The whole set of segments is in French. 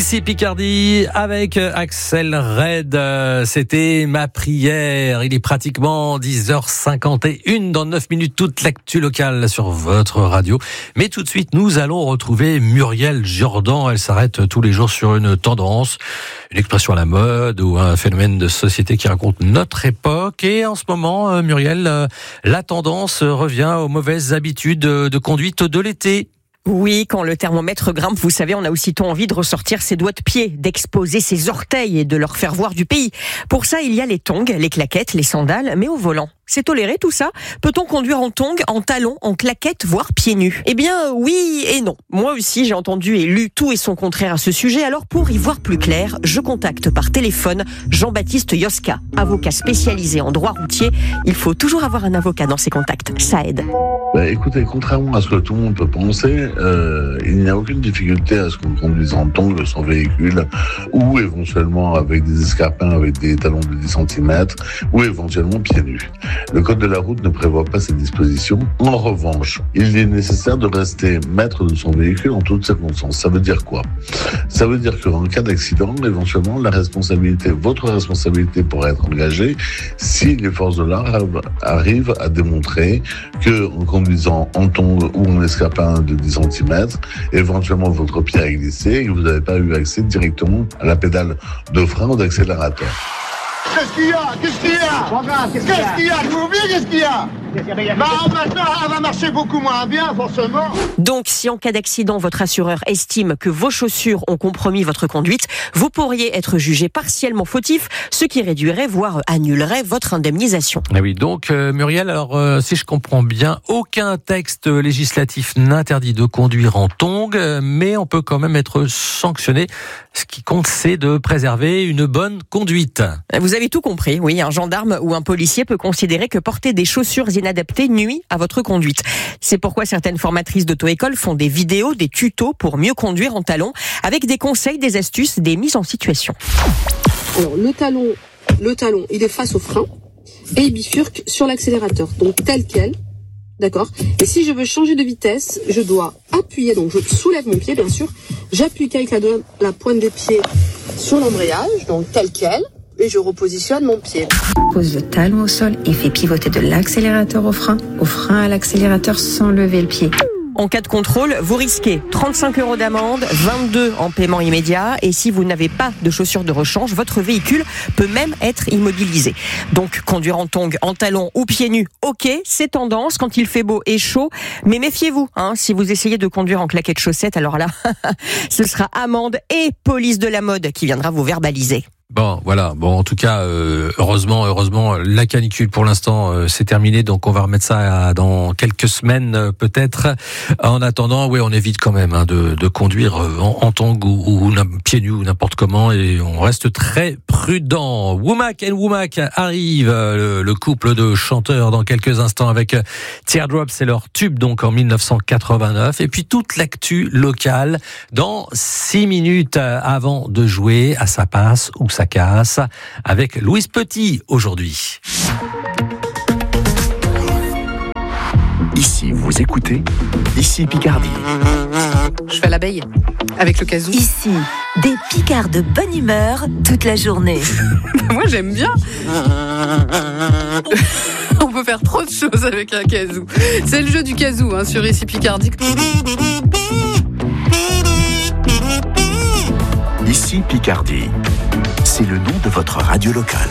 Ici Picardie avec Axel Red. C'était ma prière. Il est pratiquement 10h51 dans 9 minutes. Toute l'actu locale sur votre radio. Mais tout de suite, nous allons retrouver Muriel Jourdan. Elle s'arrête tous les jours sur une tendance, une expression à la mode ou un phénomène de société qui raconte notre époque. Et en ce moment, Muriel, la tendance revient aux mauvaises habitudes de conduite de l'été. Oui, quand le thermomètre grimpe, vous savez, on a aussitôt envie de ressortir ses doigts de pied, d'exposer ses orteils et de leur faire voir du pays. Pour ça, il y a les tongs, les claquettes, les sandales, mais au volant. C'est toléré tout ça ? Peut-on conduire en tongs, en talons, en claquettes, voire pieds nus ? Eh bien, oui et non. Moi aussi, j'ai entendu et lu tout et son contraire à ce sujet. Alors, pour y voir plus clair, je contacte par téléphone Jean-Baptiste Yoska, avocat spécialisé en droit routier. Il faut toujours avoir un avocat dans ses contacts. Ça aide. Écoutez, contrairement à ce que tout le monde peut penser, il n'y a aucune difficulté à ce qu'on conduise en tongs son véhicule ou éventuellement avec des escarpins avec des talons de 10 cm ou éventuellement pieds nus. Le code de la route ne prévoit pas ces dispositions. En revanche, il est nécessaire de rester maître de son véhicule en toutes circonstances. Ça veut dire quoi ? Ça veut dire qu'en cas d'accident, éventuellement, votre responsabilité pourrait être engagée si les forces de l'ordre arrivent à démontrer que en conduisant en tongs ou en escarpin de 10 cm, éventuellement votre pied a glissé et que vous n'avez pas eu accès directement à la pédale de frein ou d'accélérateur. Qu'est-ce qu'il y a ? Qu'est-ce qu'il y a ? Vous oubliez qu'est-ce qu'il y a ? Maintenant, elle va marcher beaucoup moins bien, forcément. Donc, si en cas d'accident, votre assureur estime que vos chaussures ont compromis votre conduite, vous pourriez être jugé partiellement fautif, ce qui réduirait, voire annulerait votre indemnisation. Ah oui, donc Muriel, alors si je comprends bien, aucun texte législatif n'interdit de conduire en tongs, mais on peut quand même être sanctionné. Ce qui compte, c'est de préserver une bonne conduite. Vous avez tout compris, oui. Un gendarme ou un policier peut considérer que porter des chaussures inadaptées nuit à votre conduite. C'est pourquoi certaines formatrices d'auto-école font des vidéos, des tutos pour mieux conduire en talons, avec des conseils, des astuces, des mises en situation. Alors le talon, il est face au frein et il bifurque sur l'accélérateur, donc tel quel. D'accord. Et si je veux changer de vitesse, je dois appuyer, donc je soulève mon pied, bien sûr. J'appuie avec la pointe des pieds sur l'embrayage, donc tel quel, et je repositionne mon pied. Pose le talon au sol et fait pivoter de l'accélérateur au frein à l'accélérateur sans lever le pied. En cas de contrôle, vous risquez 35 € d'amende, 22 en paiement immédiat, et si vous n'avez pas de chaussures de rechange, votre véhicule peut même être immobilisé. Donc, conduire en tongs, en talons ou pieds nus, ok, c'est tendance quand il fait beau et chaud, mais méfiez-vous, si vous essayez de conduire en claquettes chaussettes, alors là, ce sera amende et police de la mode qui viendra vous verbaliser. Bon, voilà. Bon, en tout cas, heureusement, la canicule pour l'instant c'est terminé, donc on va remettre ça dans quelques semaines peut-être. En attendant, oui, on évite quand même de conduire en tongs ou pieds nus ou n'importe comment, et on reste très prudent. Womack and Womack arrive, le couple de chanteurs dans quelques instants avec Teardrop, c'est leur tube donc en 1989, et puis toute l'actu locale dans 6 minutes avant de jouer à Ça passe ou ça casse avec Louise Petit aujourd'hui. Ici, vous écoutez, ici Picardie. Je fais l'abeille avec le kazoo. Ici, des Picards de bonne humeur toute la journée. Moi, j'aime bien. On peut faire trop de choses avec un kazoo. C'est le jeu du kazoo sur Ici Picardie. Ici Picardie. C'est le nom de votre radio locale.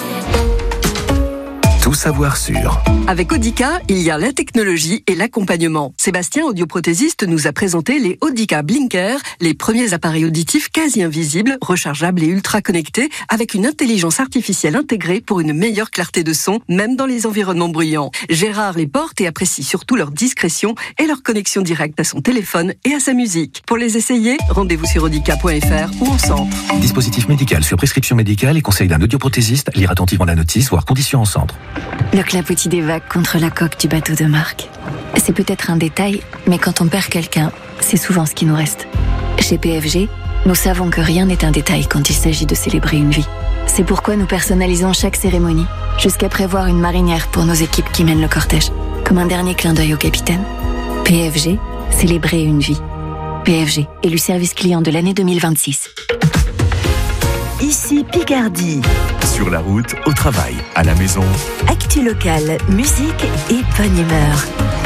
Tout savoir sur. Avec Audica, il y a la technologie et l'accompagnement. Sébastien, audioprothésiste, nous a présenté les Audica Blinker, les premiers appareils auditifs quasi invisibles, rechargeables et ultra connectés, avec une intelligence artificielle intégrée pour une meilleure clarté de son, même dans les environnements bruyants. Gérard les porte et apprécie surtout leur discrétion et leur connexion directe à son téléphone et à sa musique. Pour les essayer, rendez-vous sur audica.fr ou en centre. Dispositif médical sur prescription médicale et conseil d'un audioprothésiste. Lire attentivement la notice, voire conditions en centre. Le clapotis des vagues contre la coque du bateau de Marc. C'est peut-être un détail, mais quand on perd quelqu'un, c'est souvent ce qui nous reste. Chez PFG, nous savons que rien n'est un détail quand il s'agit de célébrer une vie. C'est pourquoi nous personnalisons chaque cérémonie, jusqu'à prévoir une marinière pour nos équipes qui mènent le cortège, comme un dernier clin d'œil au capitaine. PFG, célébrer une vie. PFG, élu service client de l'année 2026. ici Picardie. Sur la route, au travail, à la maison. Actu locale, musique et bonne humeur.